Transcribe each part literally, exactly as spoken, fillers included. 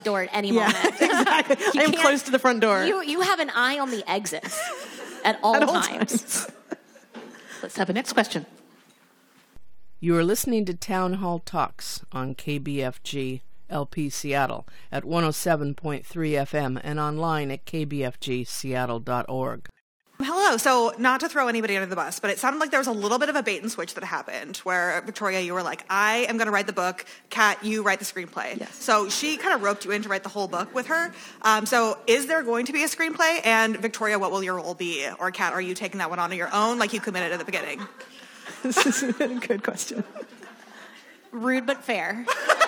door at any yeah, moment. Exactly. I am close to the front door. You you have an eye on the exits at all, at all times. times. Let's have a next question. You are listening to Town Hall Talks on K B F G L P Seattle at one oh seven point three F M and online at k b f g seattle dot org. Hello. So not to throw anybody under the bus, but it sounded like there was a little bit of a bait and switch that happened where, Victoria, you were like, I am going to write the book. Kat, you write the screenplay. Yes. So she kind of roped you in to write the whole book with her. Um, so is there going to be a screenplay? And Victoria, what will your role be? Or Kat, are you taking that one on your own like you committed at the beginning? This is a good question. Rude but fair.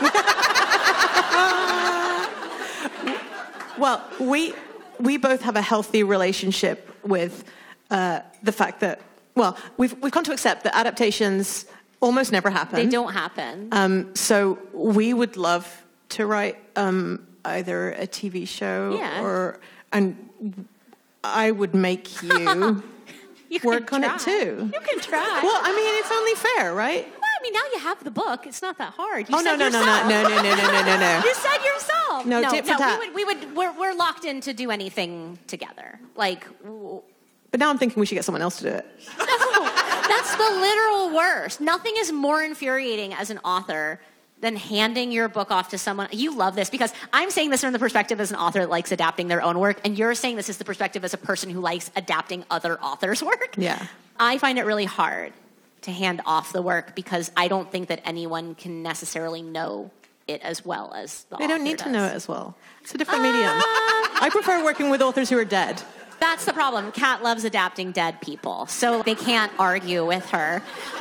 Well, we we both have a healthy relationship with uh, the fact that, well, we've we've come to accept that adaptations almost never happen. They don't happen. Um, so we would love to write um, either a T V show Yeah. or, and I would make you, You can work on try. it too. You can try. Well, I mean, it's only fair, right? Well, I mean, now you have the book. It's not that hard. You Oh, said no, no, no, yourself. no, no, no, no, no, no, no. You said yourself. No, no, tit for no, tat. We would, we would, we're, we're locked in to do anything together. Like, w- But now I'm thinking we should get someone else to do it. no, that's the literal worst. Nothing is more infuriating as an author than handing your book off to someone. You love this because I'm saying this from the perspective as an author that likes adapting their own work, and you're saying this is the perspective as a person who likes adapting other authors' work. Yeah. I find it really hard to hand off the work because I don't think that anyone can necessarily know it as well as the They author don't need does. to know it as well. It's a different medium. I prefer working with authors who are dead. That's the problem. Kat loves adapting dead people, so they can't argue with her.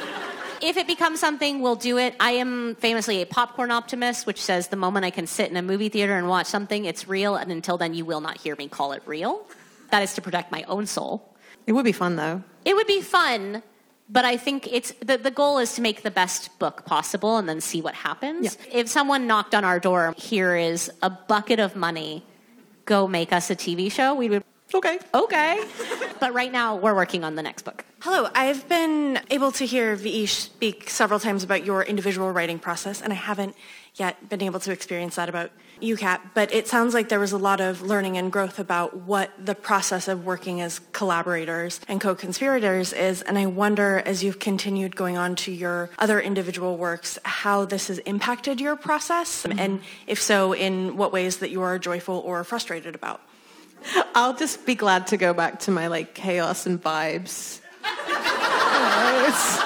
If it becomes something, we'll do it. I am famously a popcorn optimist, which says the moment I can sit in a movie theater and watch something, it's real, and until then, you will not hear me call it real. That is to protect my own soul. It would be fun, though. It would be fun, but I think it's the, the goal is to make the best book possible and then see what happens. Yeah. If someone knocked on our door, here is a bucket of money, go make us a T V show, we would, Okay. okay. But right now, we're working on the next book. Hello, I've been able to hear Viish speak several times about your individual writing process, and I haven't yet been able to experience that about you, Kat, but it sounds like there was a lot of learning and growth about what the process of working as collaborators and co-conspirators is, and I wonder, as you've continued going on to your other individual works, how this has impacted your process, mm-hmm. and if so, in what ways that you are joyful or frustrated about. I'll just be glad to go back to my, like, chaos and vibes. Uh,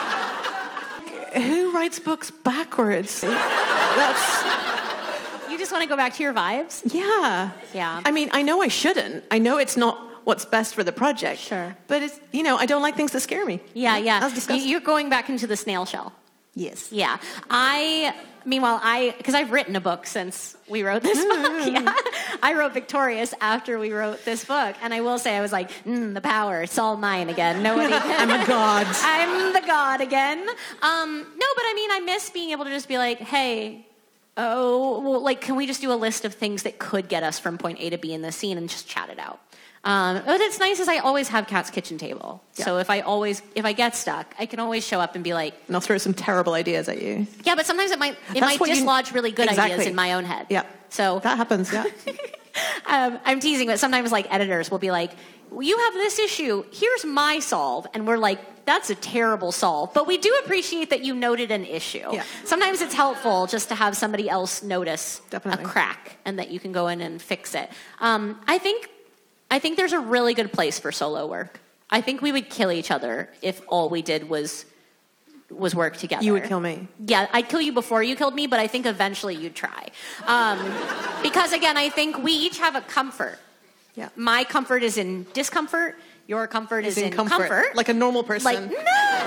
it's- who writes books backwards? That's... You just want to go back to your vibes? Yeah. Yeah. I mean, I know I shouldn't. I know it's not what's best for the project. Sure. But, it's you know, I don't like things that scare me. Yeah, yeah. That's disgusting. You- You're going back into the snail shell. Yes. Yeah. I, meanwhile, I, because I've written a book since we wrote this book. Yeah. I wrote Victorious after we wrote this book. And I will say, I was like, mm, the power, it's all mine again. Nobody I'm a god. I'm the god again. Um, no, but I mean, I miss being able to just be like, hey, oh, well, like, can we just do a list of things that could get us from point A to B in this scene and just chat it out? Um, what it's nice is I always have Kat's kitchen table. Yeah. So if I always, if I get stuck, I can always show up and be like, And I'll throw some terrible ideas at you. yeah, but sometimes it might, it That's might what you- dislodge really good Exactly. ideas in my own head. Yeah. So That happens, yeah. um, I'm teasing, but sometimes like editors will be like, well, you have this issue, here's my solve. And we're like, that's a terrible solve. But we do appreciate that you noted an issue. Yeah. Sometimes it's helpful just to have somebody else notice Definitely. a crack and that you can go in and fix it. Um, I think I think there's a really good place for solo work. I think we would kill each other if all we did was was work together. You would kill me. Yeah, I'd kill you before you killed me, but I think eventually you'd try. Um, because again, I think we each have a comfort. Yeah. My comfort is in discomfort. Your comfort is, in in comfort. comfort. Like a normal person. Like, no!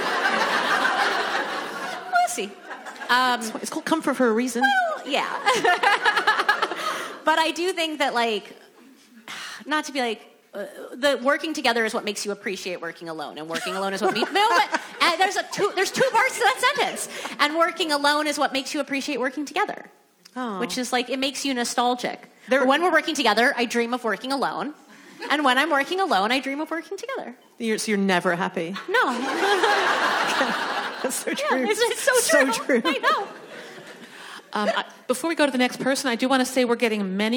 We'll see. Um, It's called comfort for a reason. well, yeah. But I do think that, like, not to be like, uh, the working together is what makes you appreciate working alone, and working alone is what makes no. But uh, there's a two. There's two parts to that sentence, and working alone is what makes you appreciate working together, Oh. which is like it makes you nostalgic. There- when we're working together, I dream of working alone, and when I'm working alone, I dream of working together. You're, so you're never happy. No, That's so yeah, true. it's, it's so true. So true. I know. Um, I, before we go to the next person, I do want to say we're getting many